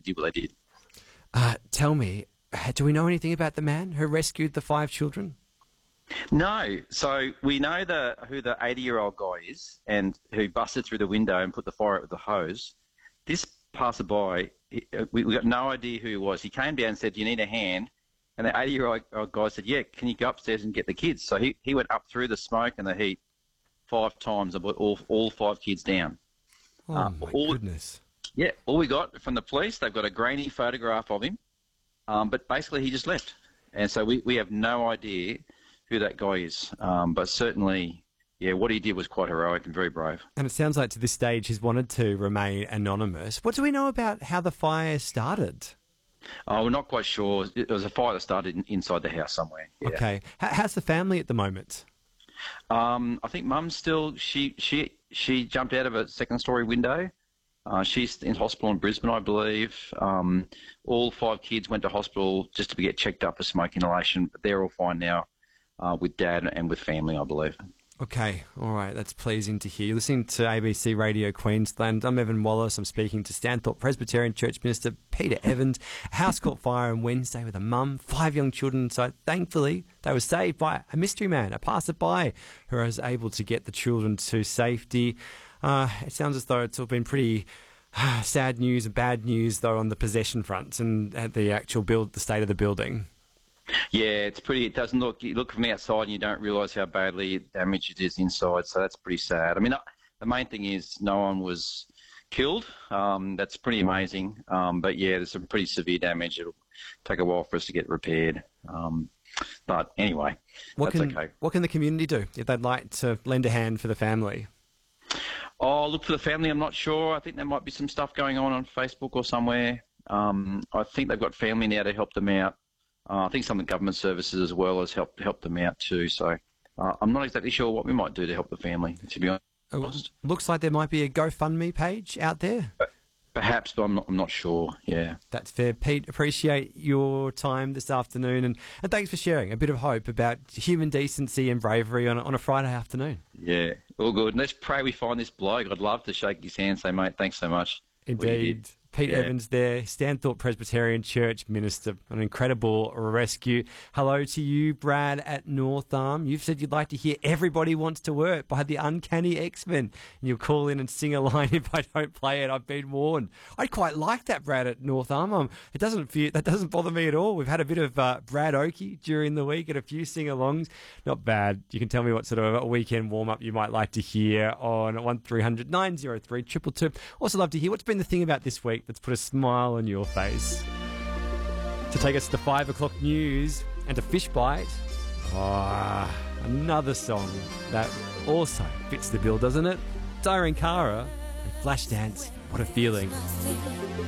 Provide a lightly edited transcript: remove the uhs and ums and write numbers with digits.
did what they did. Tell me, do we know anything about the man who rescued the 5 children? No. So we know who the 80-year-old guy is and who busted through the window and put the fire out with the hose. This passerby, we got no idea who he was. He came down and said, "Do you need a hand?" And the 80-year-old guy said, "Yeah, can you go upstairs and get the kids?" So he went up through the smoke and the heat 5 times and put all 5 kids down. Oh, my goodness. Yeah, all we got from the police, they've got a grainy photograph of him, but basically he just left. And so we have no idea who that guy is. But certainly, yeah, what he did was quite heroic and very brave. And it sounds like to this stage he's wanted to remain anonymous. What do we know about how the fire started? Oh, we're not quite sure. It was a fire that started inside the house somewhere. Yeah. Okay. How's the family at the moment? I think Mum's still, she jumped out of a second-story window. She's in hospital in Brisbane, I believe. All 5 kids went to hospital just to get checked up for smoke inhalation, but they're all fine now with Dad and with family, I believe. Okay. All right. That's pleasing to hear. You're listening to ABC Radio Queensland. I'm Evan Wallace. I'm speaking to Stanthorpe Presbyterian Church Minister Peter Evans. A house caught fire on Wednesday with a mum, 5 young children. So thankfully, they were saved by a mystery man, a passerby, who was able to get the children to safety. It sounds as though it's all been pretty sad news and bad news, though, on the possession front and at the actual the state of the building. Yeah, it's pretty. It doesn't look. You look from the outside and you don't realise how badly damaged it is inside. So that's pretty sad. I mean, the main thing is no one was killed. That's pretty amazing. But yeah, there's some pretty severe damage. It'll take a while for us to get repaired. But anyway, that's okay. What can the community do if they'd like to lend a hand for the family? Oh, look, for the family, I'm not sure. I think there might be some stuff going on Facebook or somewhere. I think they've got family now to help them out. I think some of the government services as well has helped them out too. So I'm not exactly sure what we might do to help the family, to be honest. Looks like there might be a GoFundMe page out there. Perhaps, but I'm not sure. Yeah. That's fair. Pete, appreciate your time this afternoon and thanks for sharing a bit of hope about human decency and bravery on a Friday afternoon. Yeah, all good. And let's pray we find this bloke. I'd love to shake his hand and say, mate, thanks so much. Indeed. Pete Evans there, Stanthorpe Presbyterian Church Minister. An incredible rescue. Hello to you, Brad at North Arm. You've said you'd like to hear Everybody Wants to Work by the Uncanny X-Men. And you'll call in and sing a line if I don't play it. I've been warned. I quite like that, Brad at North Arm. That doesn't bother me at all. We've had a bit of Brad Oakey during the week and a few sing-alongs. Not bad. You can tell me what sort of a weekend warm-up you might like to hear on 1300 903 222. Also love to hear what's been the thing about this week that's put a smile on your face. To take us to 5 o'clock news and to Fish Bite. Another song that also fits the bill, doesn't it? Irene Cara and Flashdance. What a feeling.